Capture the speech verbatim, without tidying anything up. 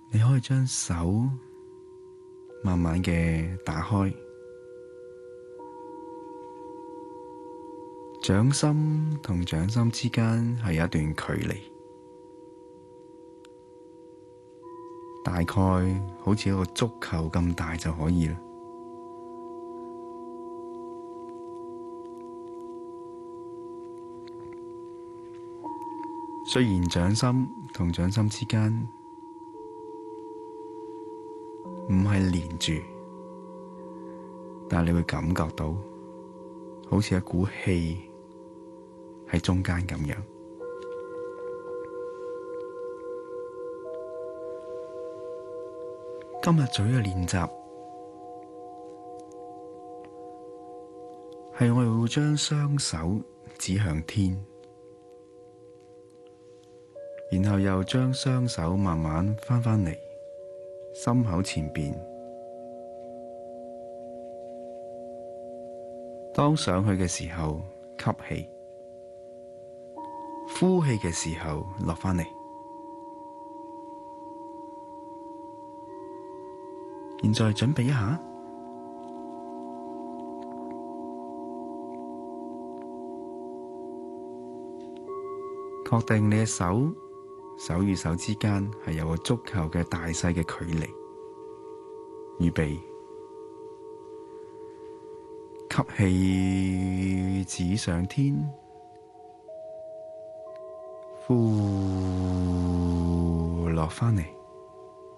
你可以將手慢慢嘅打開，掌心同掌心之間係有一段距離，大概好似一個足球咁大就可以啦。雖然掌心同掌心之間唔係連住，但係你會感覺到好似一股氣喺中間咁樣。今日做呢個練習，係我哋會將雙手指向天，然後又將雙手慢慢翻返嚟心口前邊。當上去嘅時候吸氣，呼氣嘅時候落返嚟。現在準備一下，確定你嘅手手與手之間係有個足球嘅大細嘅距離。預備，吸氣指上天，呼落返嚟。